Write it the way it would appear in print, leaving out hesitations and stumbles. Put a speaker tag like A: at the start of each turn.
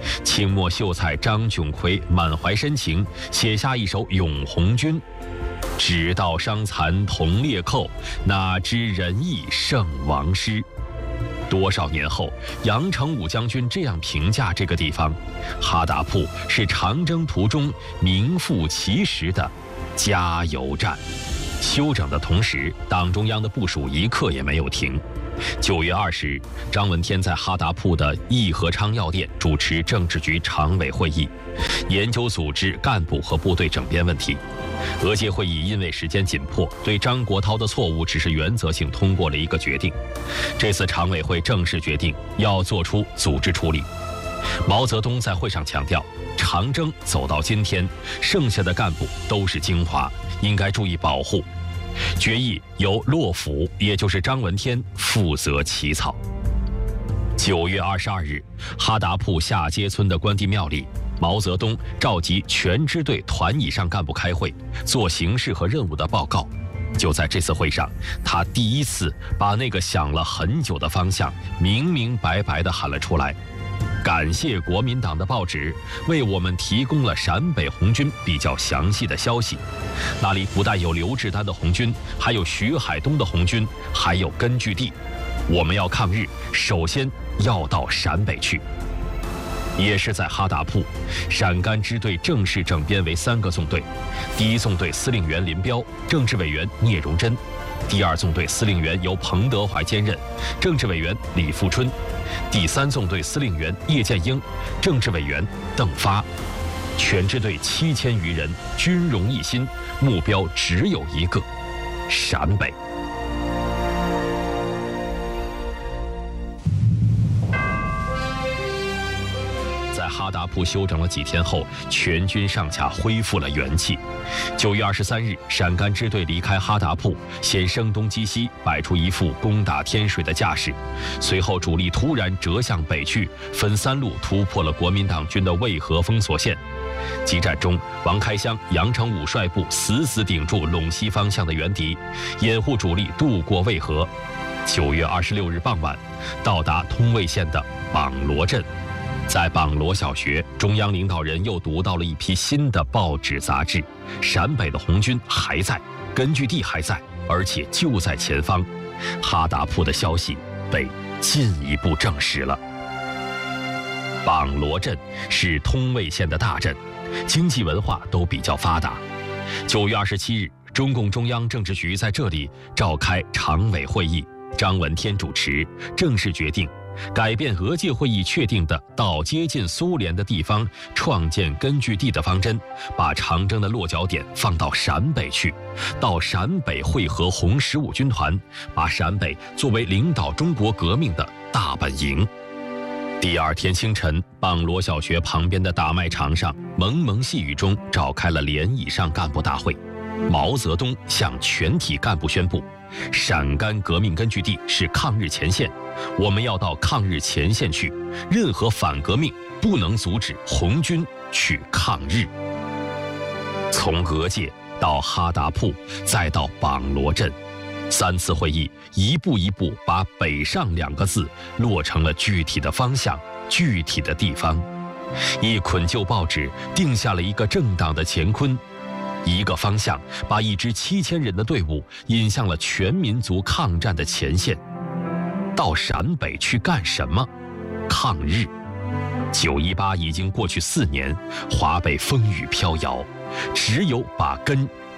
A: 清末秀才张炯奎满怀深情，写下一首《咏红军》：只道伤残同列寇，哪知仁义胜王师。多少年后，杨成武将军这样评价这个地方：哈达铺是长征途中名副其实的加油站。休整的同时，党中央的部署一刻也没有停。9月20日，张闻天在哈达铺的义和昌药店主持政治局常委会议，研究组织干部和部队整编问题。俄界会议因为时间紧迫，对张国焘的错误只是原则性通过了一个决定。这次常委会正式决定要做出组织处理。毛泽东在会上强调，长征走到今天，剩下的干部都是精华，应该注意保护。决议由洛甫，也就是张闻天负责起草。9月22日，哈达铺下街村的关帝庙里，毛泽东召集全支队团以上干部开会，做形势和任务的报告。就在这次会上，他第一次把那个想了很久的方向明明白白地喊了出来。感谢国民党的报纸为我们提供了陕北红军比较详细的消息，那里不但有刘志丹的红军，还有徐海东的红军，还有根据地。我们要抗日，首先要到陕北去。也是在哈达铺，陕甘支队正式整编为3个纵队：第1纵队司令员林彪，政治委员聂荣臻；第2纵队司令员由彭德怀兼任，政治委员李富春；第3纵队司令员叶剑英，政治委员邓发。全支队7000余人，军容一心，目标只有一个：陕北。在哈达铺休整了几天后，全军上下恢复了元气。9月23日，陕甘支队离开哈达铺，先声东击西，摆出一副攻打天水的架势。随后主力突然折向北去，分3路突破了国民党军的渭河封锁线。激战中，王开湘、杨成武率部死死顶住陇西方向的援敌，掩护主力渡过渭河。9月26日傍晚，到达通渭县的榜罗镇。在榜罗小学，中央领导人又读到了一批新的报纸杂志：陕北的红军还在，根据地还在，而且就在前方。哈达铺的消息被进一步证实了。榜罗镇是通渭县的大镇，经济文化都比较发达。9月27日，中共中央政治局在这里召开常委会议，张闻天主持，正式决定改变俄界会议确定的到接近苏联的地方创建根据地的方针，把长征的落脚点放到陕北去，到陕北会合红15军团，把陕北作为领导中国革命的大本营。第2天清晨，榜罗小学旁边的大卖场上，蒙蒙细雨中召开了连以上干部大会。毛泽东向全体干部宣布，陕甘革命根据地是抗日前线，我们要到抗日前线去，任何反革命不能阻止红军去抗日。从俄界到哈达铺，再到榜罗镇，3次会议一步一步把北上2个字落成了具体的方向、具体的地方。一捆旧报纸定下了一个政党的乾坤，一个方向把一支7000人的队伍引向了全民族抗战的前线。到陕北去干什么？抗日。918已经过去4年，华北风雨飘摇，只有把根